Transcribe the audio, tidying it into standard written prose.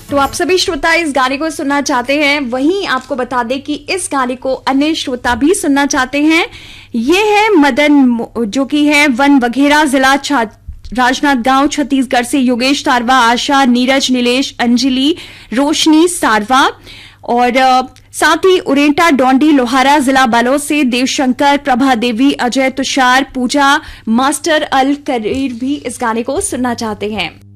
तो आप सभी श्रोता इस गाने को सुनना चाहते हैं, वहीं आपको बता दें कि इस गाने को अन्य श्रोता भी सुनना चाहते हैं। ये है मदन, जो कि है वन वघेरा, जिला राजनांदगांव, छत्तीसगढ़ से योगेश सारवा, आशा, नीरज, नीलेश, अंजलि, रोशनी सारवा और साथ ही उरेंटा, डोंडी, लोहारा, जिला बालोद से देवशंकर, प्रभा देवी, अजय, तुषार, पूजा, मास्टर अल करीर भी इस गाने को सुनना चाहते हैं।